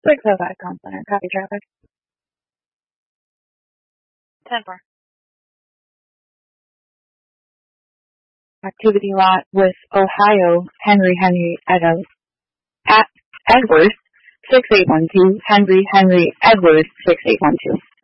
605 Con Center. Copy traffic. 10-4. Activity lot with Ohio, Henry Edwards, 6812, Henry Edwards, 6812.